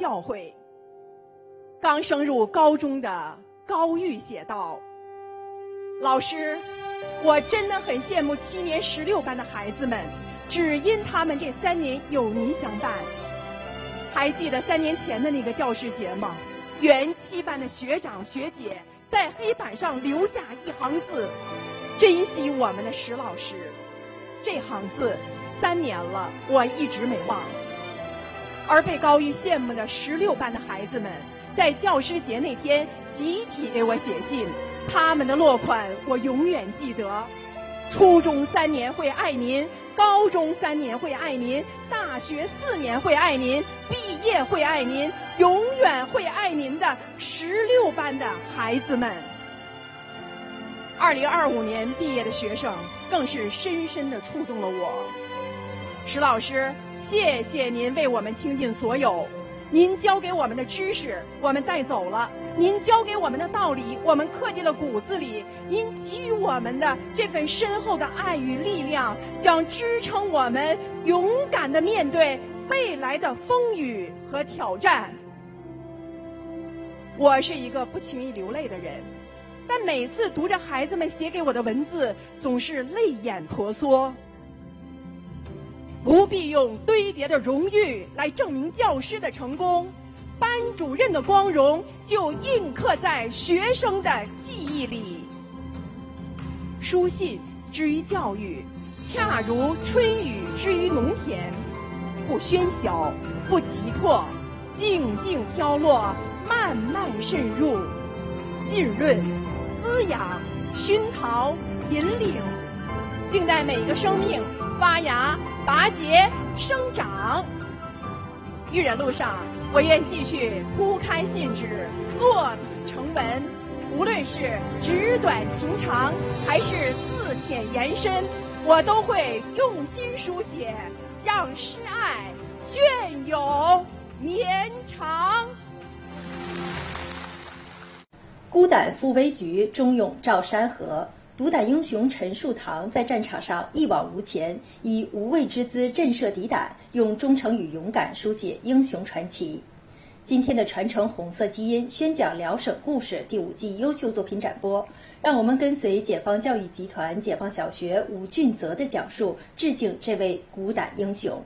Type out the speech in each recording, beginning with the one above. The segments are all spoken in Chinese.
教诲。刚升入高中的高玉写道：老师，我真的很羡慕7年16班的孩子们，只因他们这3年有您相伴。还记得3年前的那个教师节吗？原7班的学长学姐在黑板上留下一行字：珍惜我们的石老师。这行字3年了，我一直没忘。而被高玉羡慕的16班的孩子们，在教师节那天集体给我写信，他们的落款我永远记得：初中3年会爱您，高中3年会爱您，大学4年会爱您，毕业会爱您，永远会爱您的16班的孩子们。2025年毕业的学生更是深深地触动了我。石老师，谢谢您为我们倾尽所有，您教给我们的知识我们带走了，您教给我们的道理我们刻进了骨子里，您给予我们的这份深厚的爱与力量，将支撑我们勇敢地面对未来的风雨和挑战。我是一个不轻易流泪的人，但每次读着孩子们写给我的文字，总是泪眼婆娑。不必用堆叠的荣誉来证明教师的成功，班主任的光荣就印刻在学生的记忆里。书信之于教育，恰如春雨之于农田，不喧嚣，不急迫，静静飘落，慢慢渗入，浸润、滋养、熏陶、引领，静待每一个生命发芽、拔节、生长。育人路上，我愿继续铺开信纸，落笔成文。无论是纸短情长，还是字浅言深，我都会用心书写，让诗爱隽永绵长。 孤胆赴危局，忠勇照山河。独胆英雄陈树堂在战场上一往无前，以无畏之姿震慑敌胆，用忠诚与勇敢书写英雄传奇。今天的传承红色基因宣讲辽省故事第5季优秀作品展播，让我们跟随解放教育集团解放小学吴俊泽的讲述，致敬这位孤胆英雄。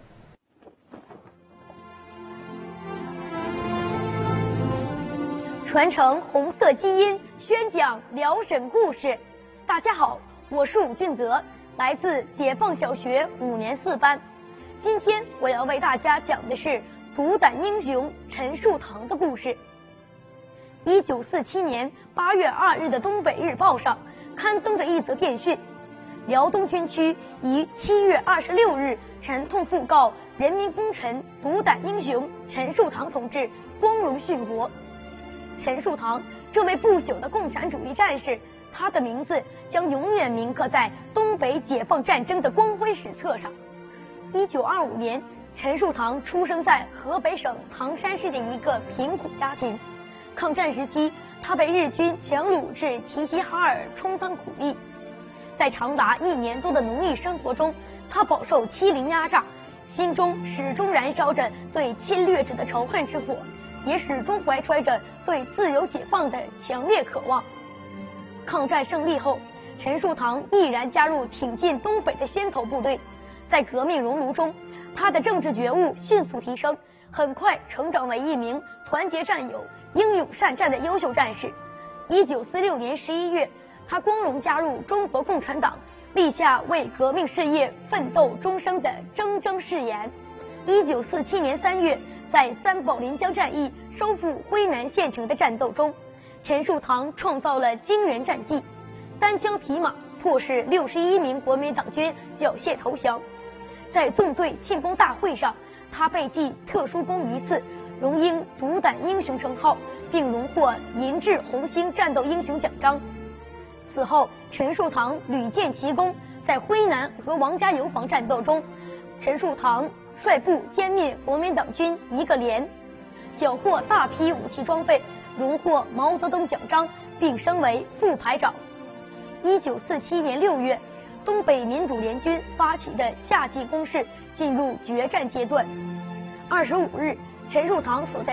传承红色基因宣讲辽省故事。大家好，我是武俊泽，来自解放小学5年4班。今天我要为大家讲的是独胆英雄陈树堂的故事。1947年8月2日的《东北日报》上刊登着一则电讯：辽东军区于7月26日沉痛讣告人民功臣独胆英雄陈树堂同志光荣殉国。陈树堂这位不朽的共产主义战士，他的名字将永远铭刻在东北解放战争的光辉史册上。1925年，陈树堂出生在河北省唐山市的一个贫苦家庭。抗战时期，他被日军强掳至齐齐哈尔充当苦力。在长达1年多的奴役生活中，他饱受欺凌压榨，心中始终燃烧着对侵略者的仇恨之火，也始终怀揣着对自由解放的强烈渴望。抗战胜利后，陈树堂毅然加入挺进东北的先头部队。在革命熔炉中，他的政治觉悟迅速提升，很快成长为一名团结战友、英勇善战的优秀战士。1946年11月，他光荣加入中国共产党，立下为革命事业奋斗终生的铮铮誓言。1947年3月，在三宝临江战役收复辉南县城的战斗中，陈树堂创造了惊人战绩，单枪匹马迫使61名国民党军缴械投降。在纵队庆功大会上，他被记特殊功1次，荣膺独胆英雄称号，并荣获银质红星战斗英雄奖章。此后，陈树堂屡建奇功，在辉南和王家油坊战斗中，陈树堂率部歼灭国民党军1个连，缴获大批武器装备，荣获毛泽东奖章，并升为副排长。1947年6月，东北民主联军发起的夏季攻势进入决战阶段。25日，陈树堂所在